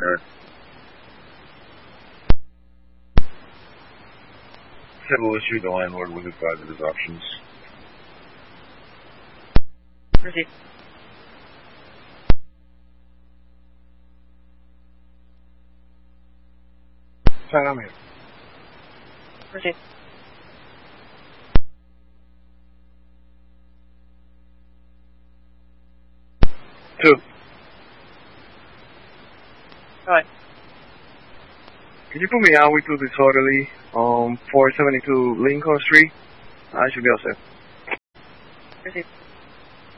Sure. Civil issue, the landlord was advised of his options. Proceed. Sign on here. Proceed. Two. Go ahead. Can you put me out with disorderly on 472 Lincoln Street? I should be all set. Proceed.